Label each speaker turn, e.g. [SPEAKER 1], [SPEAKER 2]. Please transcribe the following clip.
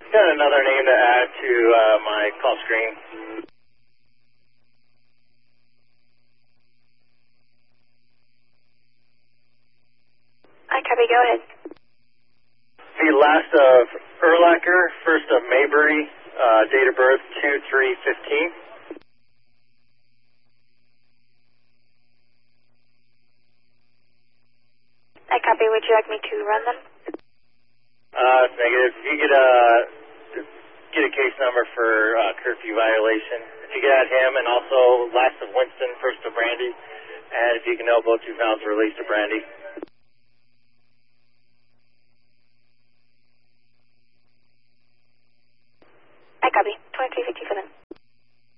[SPEAKER 1] Got another name to add to my call screen.
[SPEAKER 2] I copy, go ahead.
[SPEAKER 1] The last of Erlacher, first of Maybury, date of birth 2315.
[SPEAKER 2] I copy, would you like me to run them?
[SPEAKER 1] It's negative. If you get a case number for curfew violation, if you get at him, and also last of Winston, first of Brandy, and if you can know both 2 pounds release to Brandy.
[SPEAKER 2] I copy, 2357.